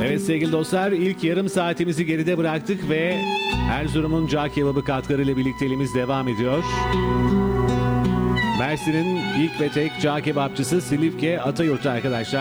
Evet sevgili dostlar, ilk yarım saatimizi geride bıraktık ve Erzurum'un cağ kebabı katlarıyla birlikteliğimiz devam ediyor. Mersin'in ilk ve tek cağ kebapçısı Silifke Atayurt arkadaşlar.